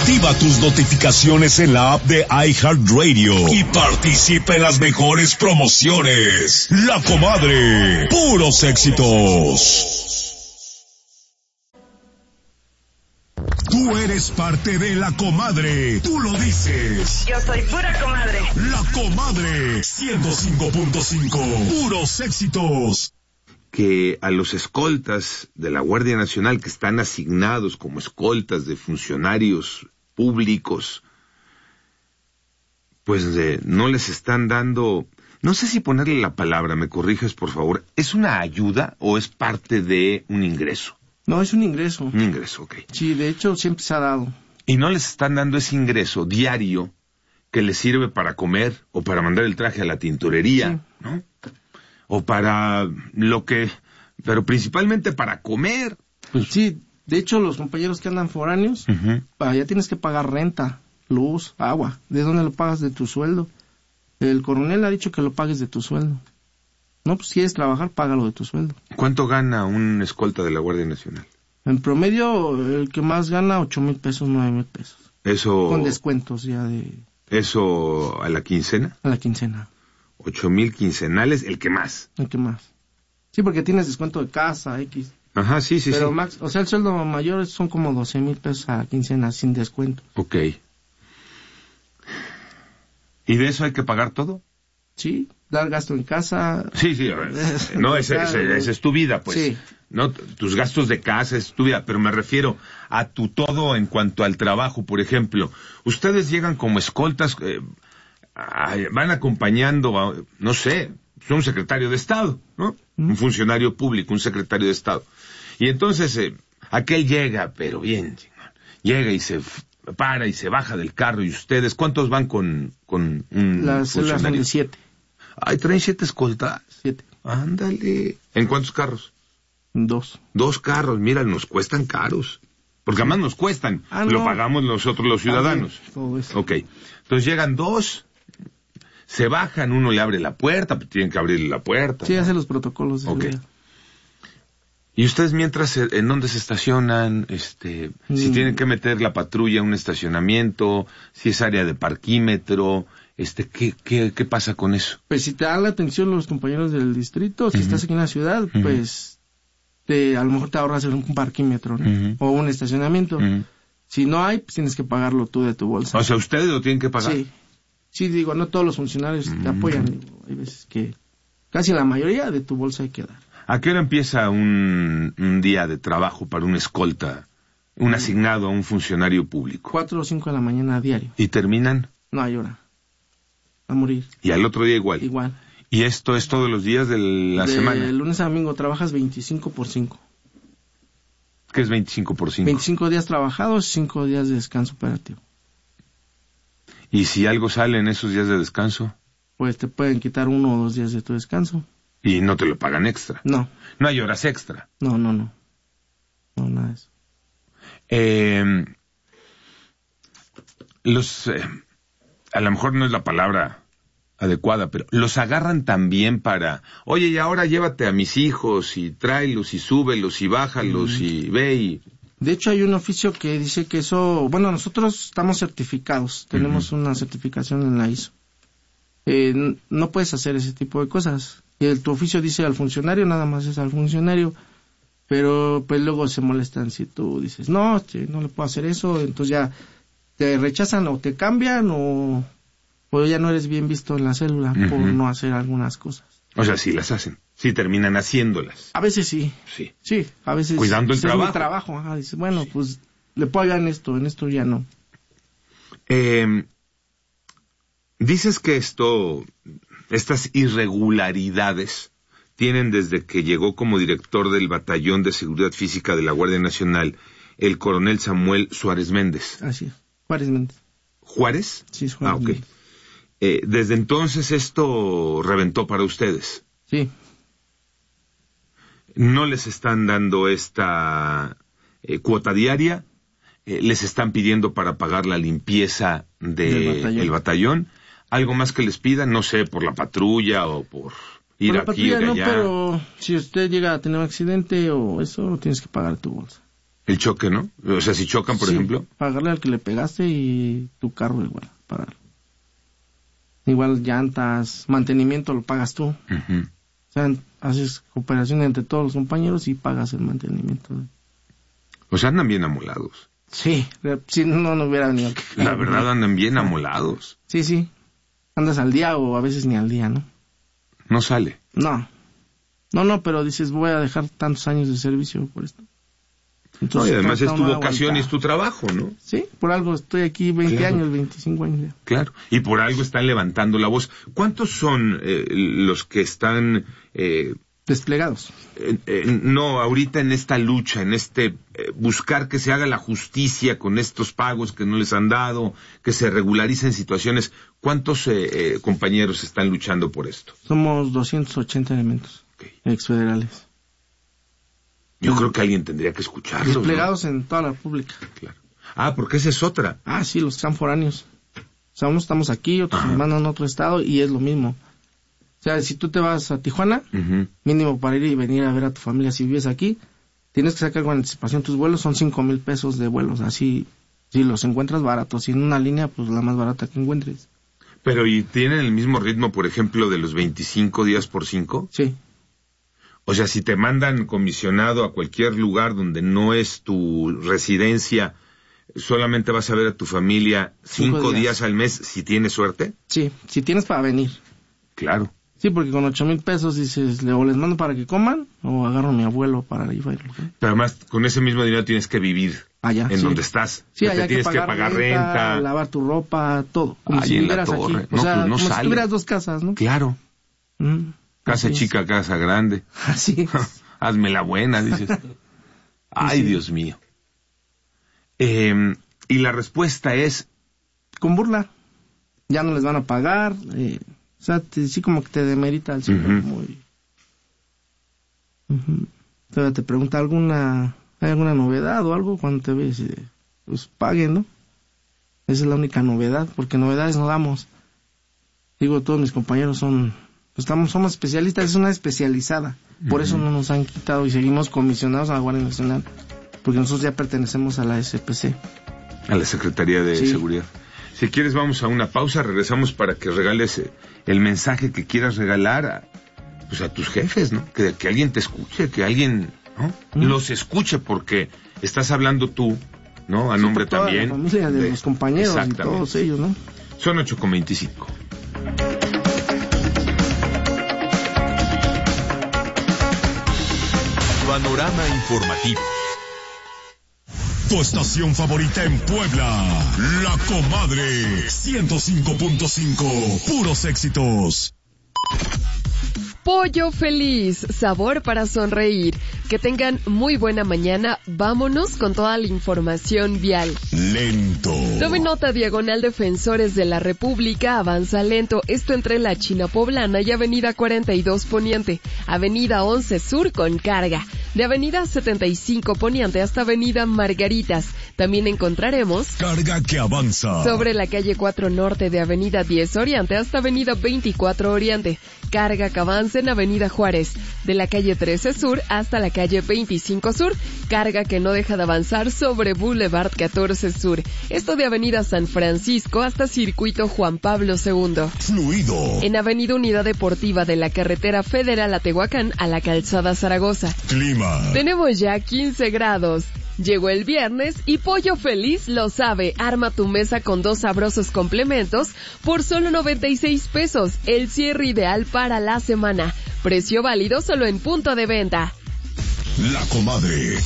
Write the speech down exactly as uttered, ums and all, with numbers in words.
Activa tus notificaciones en la app de iHeartRadio y participa en las mejores promociones. La Comadre, puros éxitos. Tú eres parte de La Comadre, tú lo dices. Yo soy pura comadre. La Comadre, ciento cinco punto cinco, puros éxitos. Que a los escoltas de la Guardia Nacional que están asignados como escoltas de funcionarios públicos, pues eh, no les están dando, no sé si ponerle la palabra, me corriges por favor, ¿es una ayuda o es parte de un ingreso? No, es un ingreso. Un ingreso, ok. Sí, de hecho siempre se ha dado. Y no les están dando ese ingreso diario que les sirve para comer o para mandar el traje a la tintorería, sí, ¿no? O para lo que, pero principalmente para comer. Pues sí, de hecho los compañeros que andan foráneos, uh-huh, ya tienes que pagar renta, luz, agua. ¿De dónde lo pagas? De tu sueldo. El coronel ha dicho que lo pagues de tu sueldo. No, pues si quieres trabajar, págalo de tu sueldo. ¿Cuánto gana un escolta de la Guardia Nacional? En promedio, el que más gana, ocho mil pesos, nueve mil pesos. Eso... Con descuentos ya de... ¿Eso a la quincena? A la quincena. Ocho mil quincenales, el que más. El que más. Sí, porque tienes descuento de casa, X. Ajá, sí, sí, Pero sí. max, o sea, el sueldo mayor son como doce mil pesos a la quincena, sin descuento. Ok. ¿Y de eso hay que pagar todo? Sí, dar gasto en casa. Sí, sí, a ver. No, esa ese, ese es tu vida, pues. Sí. No, tus gastos de casa es tu vida, pero me refiero a tu todo en cuanto al trabajo, por ejemplo. Ustedes llegan como escoltas, eh, van acompañando a, no sé, un secretario de Estado, ¿no? Mm. Un funcionario público, un secretario de Estado. Y entonces, eh, aquel llega, pero bien, llega y se para y se baja del carro. ¿Y ustedes cuántos van con, con un Las funcionario? son de siete. Ay, traen siete escoltas. Siete. Ándale. ¿En cuántos carros? Dos. Dos carros, mira, nos cuestan caros. Porque además nos cuestan. Ah, lo no. pagamos nosotros los ciudadanos. Ah, todo eso. Ok. Entonces llegan dos, se bajan, uno le abre la puerta, pues tienen que abrirle la puerta. Sí, ¿no? hace los protocolos. De Ok. seguridad. ¿Y ustedes mientras en dónde se estacionan? Este, mm. Si tienen que meter la patrulla a un estacionamiento, si es área de parquímetro, este, ¿qué, qué, qué pasa con eso? Pues si te dan la atención los compañeros del distrito, si uh-huh. estás aquí en la ciudad, uh-huh. pues te, a lo mejor te ahorras un parquímetro, ¿no? Uh-huh. O un estacionamiento. Uh-huh. Si no hay, pues tienes que pagarlo tú de tu bolsa. O sea, ¿ustedes lo tienen que pagar? Sí. Sí, digo, no todos los funcionarios uh-huh. te apoyan. Digo, hay veces que casi la mayoría de tu bolsa hay que dar. ¿A qué hora empieza un, un día de trabajo para un escolta, un uh-huh. asignado a un funcionario público? Cuatro o cinco de la mañana a diario. ¿Y terminan? No hay hora. A morir. ¿Y al otro día igual? Igual. ¿Y esto es todos los días de la de semana? De lunes a domingo trabajas veinticinco por cinco. ¿Qué es veinticinco por cinco? veinticinco días trabajados, cinco días de descanso operativo. ¿Y si algo sale en esos días de descanso? Pues te pueden quitar uno o dos días de tu descanso. ¿Y no te lo pagan extra? No. ¿No hay horas extra? No, no, no. No, nada de eso. Eh, los... Eh, a lo mejor no es la palabra adecuada, pero los agarran también para, oye, y ahora llévate a mis hijos y tráelos y súbelos y bájalos mm. y ve y... De hecho hay un oficio que dice que eso, bueno, nosotros estamos certificados, tenemos uh-huh. una certificación en la I S O. Eh, no puedes hacer ese tipo de cosas. Y el, tu oficio dice al funcionario, nada más es al funcionario, pero pues luego se molestan si tú dices, no, che, no le puedo hacer eso, entonces ya te rechazan o te cambian o, o ya no eres bien visto en la célula uh-huh. por no hacer algunas cosas. O sea, sí las hacen, sí terminan haciéndolas. A veces sí. Sí. Sí, a veces. Cuidando el trabajo. Es mi trabajo, ajá, dice, bueno, pues le puedo ayudar en esto, en esto ya no. Eh, dices que esto, estas irregularidades tienen desde que llegó como director del Batallón de Seguridad Física de la Guardia Nacional el coronel Samuel Suárez Méndez. Así es, Juárez Méndez. ¿Juárez? Sí, Juárez Ah, ok. Méndez. Eh, desde entonces esto reventó para ustedes. Sí. ¿No les están dando esta eh, cuota diaria? Eh, ¿Les están pidiendo para pagar la limpieza de del batallón. el batallón? ¿Algo más que les pidan? No sé, por la patrulla o por ir por aquí o allá. allá. No, pero si usted llega a tener un accidente o eso, lo tienes que pagar tu bolsa. El choque, ¿no? O sea, si chocan, por sí, ejemplo. Pagarle al que le pegaste y tu carro igual, pagarlo. Igual llantas, mantenimiento lo pagas tú. Uh-huh. O sea, haces cooperación entre todos los compañeros y pagas el mantenimiento. O sea, andan bien amolados. Sí, si no, no hubiera venido. La verdad, andan bien amolados. Sí, sí. Andas al día o a veces ni al día, ¿no? No sale. No. No, no, pero dices, voy a dejar tantos años de servicio por esto. Entonces, no, y además es tu vocación y es tu trabajo, ¿no? Sí, por algo estoy aquí veinte claro. años, veinticinco años ya. Claro, y por algo están levantando la voz. ¿Cuántos son eh, los que están... Eh, desplegados? Eh, eh, no, ahorita en esta lucha, en este eh, buscar que se haga la justicia con estos pagos que no les han dado, que se regularicen situaciones. ¿Cuántos eh, eh, compañeros están luchando por esto? Somos doscientos ochenta elementos okay. exfederales. Yo creo que alguien tendría que escucharlos. Desplegados ¿no? en toda la República. Claro. Ah, porque esa es otra. Ah, sí, los que están foráneos. O sea, unos estamos aquí, otros nos mandan a otro estado y es lo mismo. O sea, si tú te vas a Tijuana, uh-huh. mínimo para ir y venir a ver a tu familia si vives aquí, tienes que sacar con anticipación tus vuelos, son cinco mil pesos de vuelos. Así, si los encuentras baratos. Si en una línea, pues la más barata que encuentres. Pero, ¿y tienen el mismo ritmo, por ejemplo, de los veinticinco días por cinco? Sí. O sea, si te mandan comisionado a cualquier lugar donde no es tu residencia, ¿solamente vas a ver a tu familia cinco, cinco días. días al mes si tienes suerte? Sí, si tienes para venir. Claro. Sí, porque con ocho mil pesos dices, o les mando para que coman, o agarro a mi abuelo para ir. ¿Eh? Pero además, con ese mismo dinero tienes que vivir allá, en sí. donde estás. Sí, o sea, allá te tienes que pagar, que pagar renta, renta, lavar tu ropa, todo. Como Ahí si en la vivieras torre. aquí. No, o sea, pues no como sale. si tuvieras dos casas, ¿no? Claro. Mm, casa chica, es. Casa grande. Así es. Hazme la buena, dices. Ay, sí. Dios mío. Eh, y la respuesta es... Con burla. Ya no les van a pagar. Eh, o sea, te, sí como que te demerita el sueldo. Uh-huh. Muy... Uh-huh. Todavía te pregunta alguna... ¿Hay alguna novedad o algo cuando te ves? Eh, pues paguen, ¿no? Esa es la única novedad, porque novedades no damos. Digo, todos mis compañeros son... Pues estamos, somos especialistas, es una especializada. Por uh-huh. eso no nos han quitado y seguimos comisionados a la Guardia Nacional. Porque nosotros ya pertenecemos a la S P C. A la Secretaría de sí. Seguridad. Si quieres vamos a una pausa, regresamos para que regales el mensaje que quieras regalar a, pues a tus jefes, ¿no? Que, que alguien te escuche, que alguien, ¿no? Uh-huh. Los escuche, porque estás hablando tú, ¿no? A sí, nombre toda también. La familia de, de los compañeros y todos ellos, ¿no? Son ocho con veinticinco. Panorama informativo. Tu estación favorita en Puebla, La Comadre, ciento cinco punto cinco, puros éxitos. Pollo Feliz, sabor para sonreír. Que tengan muy buena mañana. Vámonos con toda la información vial. Lento. Tome nota, diagonal Defensores de la República avanza lento. Esto entre la China Poblana y Avenida cuarenta y dos Poniente. Avenida once Sur con carga. De Avenida setenta y cinco Poniente hasta Avenida Margaritas. También encontraremos carga que avanza sobre la calle cuatro Norte de Avenida diez Oriente hasta Avenida veinticuatro Oriente. Carga que avanza en Avenida Juárez. De la calle trece Sur hasta la calle veinticinco Sur. Carga que no deja de avanzar sobre Boulevard catorce Sur. Esto de Avenida San Francisco hasta Circuito Juan Pablo segundo. Fluido. En Avenida Unidad Deportiva de la Carretera Federal a Tehuacán a la Calzada Zaragoza. Clima. Tenemos ya quince grados. Llegó el viernes y Pollo Feliz lo sabe. Arma tu mesa con dos sabrosos complementos por solo noventa y seis pesos. El cierre ideal para la semana. Precio válido solo en punto de venta. La Comadre.